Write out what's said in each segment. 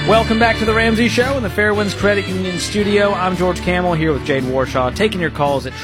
Welcome back to the Ramsey Show in the Fairwinds Credit Union studio. I'm George Camel here with Jade Warshaw, taking your calls at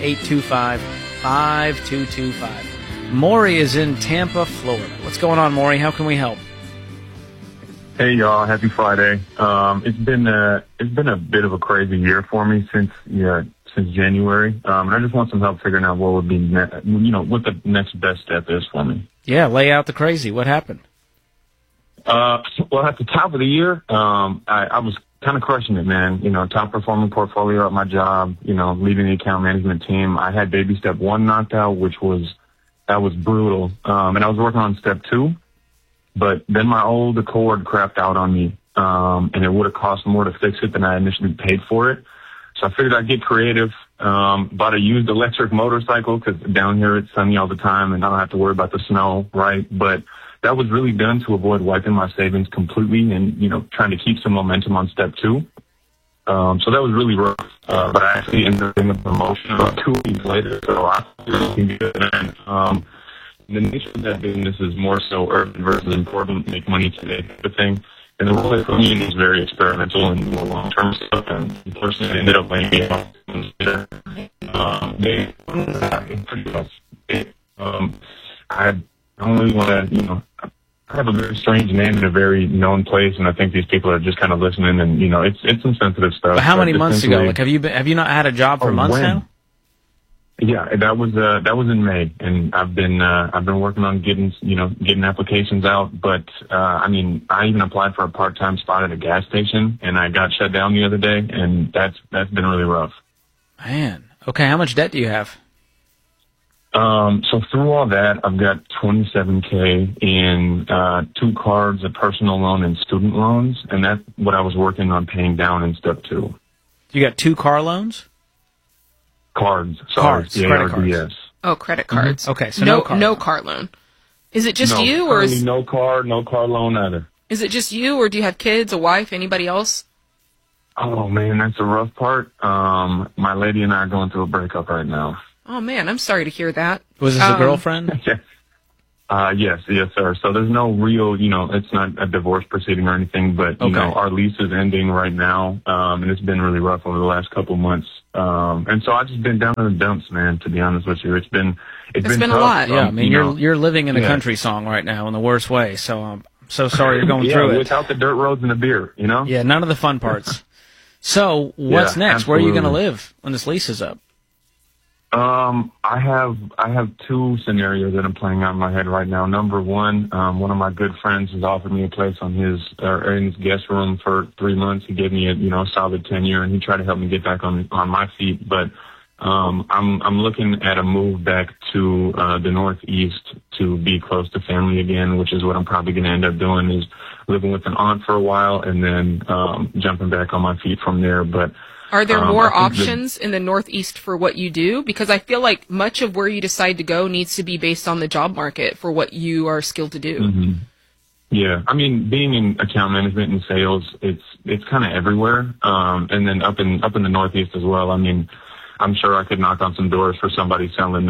888-825-5225. Maury is in Tampa, Florida. What's going on, Maury? How can we help? Hey, y'all. Happy Friday. It's been a bit of a crazy year for me since January, and I just want some help figuring out what would be, what the next best step is for me. Yeah, lay out the crazy. What happened? Well, at the top of the year, I was kind of crushing it, man. Top performing portfolio at my job, leading the account management team. I had baby step 1 knocked out, that was brutal. And I was working on step 2, but then my old Accord crapped out on me. And it would have cost more to fix it than I initially paid for it. So I figured I'd get creative, bought a used electric motorcycle because down here it's sunny all the time and I don't have to worry about the snow, right? But that was really done to avoid wiping my savings completely and, trying to keep some momentum on step 2. So that was really rough. But I actually ended up in a promotion about 2 weeks later, so I feel really good. And the nature of that business is more so urban versus important, make money today type of thing. And the role for me is very experimental and more long-term stuff. And unfortunately, ended up laying me off. They pretty rough. I don't really want to, I have a very strange name in a very known place, and I think these people are just kind of listening, and it's some sensitive stuff. But how many months ago? Like, have you not had a job for months now? Yeah, that was in May, and I've been working on getting applications out, but I even applied for a part-time spot at a gas station, and I got shut down the other day, and that's been really rough. Man, okay, how much debt do you have? So through all that, I've got $27K in 2 cards, a personal loan, and student loans, and that's what I was working on paying down in step 2. You got 2 car loans? Cards. Cards. Credit cards. Oh, credit cards. Mm-hmm. Okay, so no car loan. Is it just you, or is no car loan either? Is it just you, or do you have kids, a wife, anybody else? Oh man, that's the rough part. My lady and I are going through a breakup right now. Oh man, I'm sorry to hear that. Was this a girlfriend? Yes, sir. So there's no real, it's not a divorce proceeding or anything, but our lease is ending right now, and it's been really rough over the last couple months. And so I've just been down in the dumps, man. To be honest with you, it's been a tough. lot. Yeah, I mean, you're living in a country song right now in the worst way. So I'm so sorry you're going through it. Without the dirt roads and the beer, Yeah, none of the fun parts. So what's next? Absolutely. Where are you going to live when this lease is up? I have 2 scenarios that I'm playing out in my head right now. Number one of my good friends has offered me a place in his guest room for 3 months. He gave me a solid tenure, and he tried to help me get back on my feet. But I'm looking at a move back to the Northeast to be close to family again, which is what I'm probably going to end up doing, is living with an aunt for a while and then jumping back on my feet from there. But are there more options in the Northeast for what you do? Because I feel like much of where you decide to go needs to be based on the job market for what you are skilled to do. Mm-hmm. Yeah, I mean, being in account management and sales, it's kind of everywhere, and then up in the Northeast as well. I mean, I'm sure I could knock on some doors for somebody selling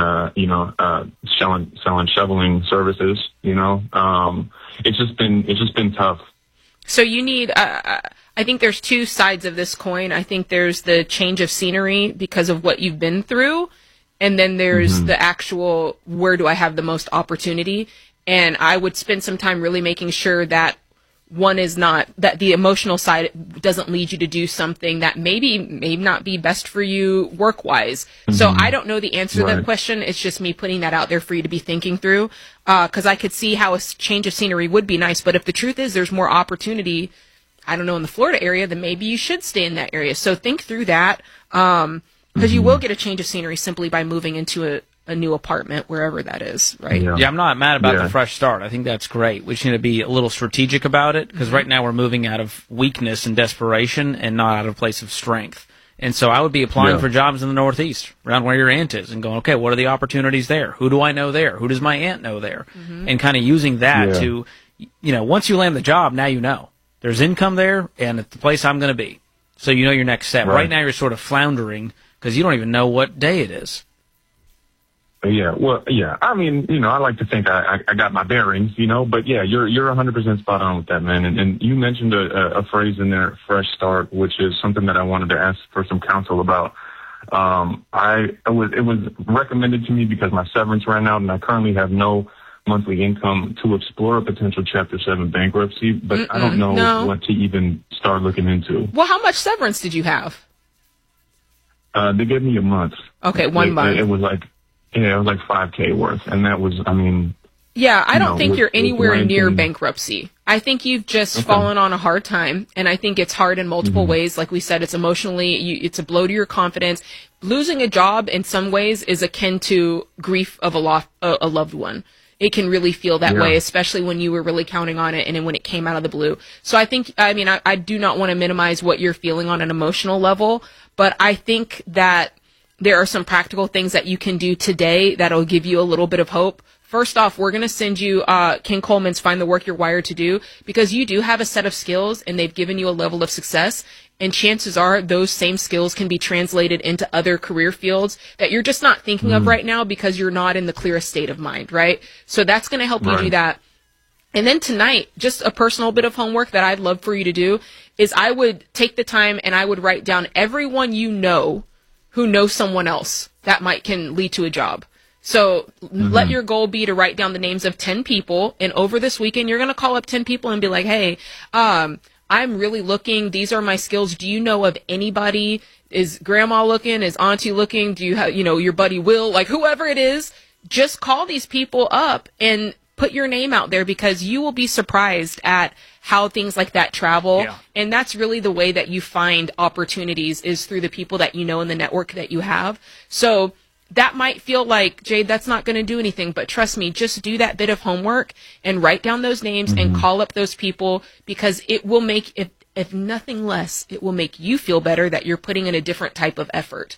shoveling services. It's just been tough. So you need. I think there's 2 sides of this coin. I think there's the change of scenery because of what you've been through, and then there's the actual where do I have the most opportunity. And I would spend some time really making sure that that the emotional side doesn't lead you to do something that may not be best for you work-wise. So I don't know the answer to that question. It's just me putting that out there for you to be thinking through, because I could see how a change of scenery would be nice. But if the truth is there's more opportunity, I don't know, in the Florida area, then maybe you should stay in that area. So think through that, because you will get a change of scenery simply by moving into a new apartment, wherever that is, right? Yeah, I'm not mad about the fresh start. I think that's great. We just need to be a little strategic about it, because right now we're moving out of weakness and desperation and not out of a place of strength. And so I would be applying for jobs in the Northeast, around where your aunt is, and going, okay, what are the opportunities there? Who do I know there? Who does my aunt know there? And kind of using that to, once you land the job, now you know. There's income there, and it's the place I'm going to be. So you know your next step. Right now you're sort of floundering because you don't even know what day it is. Yeah, well, yeah. I mean, I like to think I got my bearings, but yeah, you're 100% spot on with that, man. And you mentioned a phrase in there, fresh start, which is something that I wanted to ask for some counsel about. It was recommended to me because my severance ran out and I currently have no monthly income to explore a potential Chapter 7 bankruptcy, but I don't know what to even start looking into. Well, how much severance did you have? They gave me a month. Okay, 1 month. It was like $5K worth, and that was, I mean. Yeah, I don't think you're anywhere near bankruptcy. I think you've just fallen on a hard time, and I think it's hard in multiple ways. Like we said, it's emotionally, it's a blow to your confidence. Losing a job in some ways is akin to grief of a loved one. It can really feel that way, especially when you were really counting on it and then when it came out of the blue. So I think, I do not want to minimize what you're feeling on an emotional level, but I think that there are some practical things that you can do today that'll give you a little bit of hope. First off, we're going to send you Ken Coleman's Find the Work You're Wired to Do, because you do have a set of skills and they've given you a level of success. And chances are those same skills can be translated into other career fields that you're just not thinking of right now because you're not in the clearest state of mind, right? So that's going to help you do that. And then tonight, just a personal bit of homework that I'd love for you to do is I would take the time and I would write down everyone you know who knows someone else that can lead to a job. So let your goal be to write down the names of 10 people. And over this weekend, you're going to call up 10 people and be like, hey, I'm really looking. These are my skills. Do you know of anybody? Is grandma looking? Is auntie looking? Do you have, your buddy Will? Like whoever it is, just call these people up and put your name out there, because you will be surprised at how things like that travel. Yeah. And that's really the way that you find opportunities, is through the people that you know in the network that you have. So that might feel like, Jade, that's not going to do anything, but trust me, just do that bit of homework and write down those names and call up those people, because it will make, if nothing less, it will make you feel better that you're putting in a different type of effort.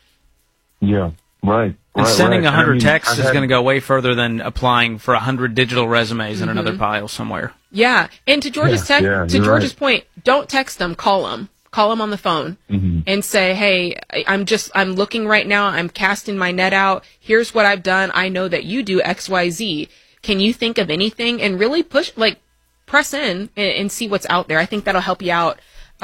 Yeah, right. And sending 100 texts is going to go way further than applying for 100 digital resumes in another pile somewhere. Yeah, and to George's point, don't text them, call them. Call them on the phone and say, hey, I'm looking right now. I'm casting my net out. Here's what I've done. I know that you do X, Y, Z. Can you think of anything? And really press in and see what's out there. I think that'll help you out.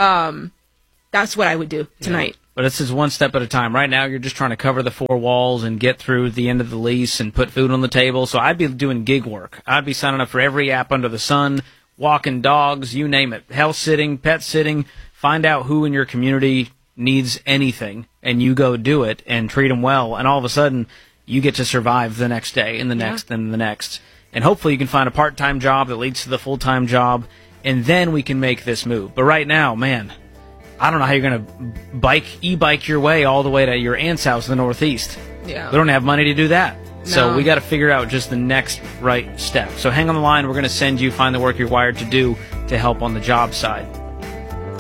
That's what I would do tonight. But it's just one step at a time. Right now, you're just trying to cover the 4 walls and get through the end of the lease and put food on the table. So I'd be doing gig work. I'd be signing up for every app under the sun, walking dogs, you name it, house sitting, pet sitting. Find out who in your community needs anything, and you go do it and treat them well. And all of a sudden, you get to survive the next day and the next and the next. And hopefully you can find a part-time job that leads to the full-time job, and then we can make this move. But right now, man, I don't know how you're going to e-bike your way all the way to your aunt's house in the Northeast. Yeah. We don't have money to do that. No. So we got to figure out just the next right step. So hang on the line. We're going to send you Find the Work You're Wired to Do to help on the job side.